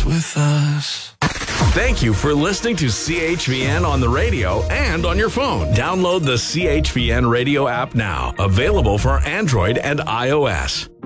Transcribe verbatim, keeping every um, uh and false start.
with us. Thank you for listening to C H V N on the radio and on your phone. Download the C H V N radio app now. Available for Android and iOS.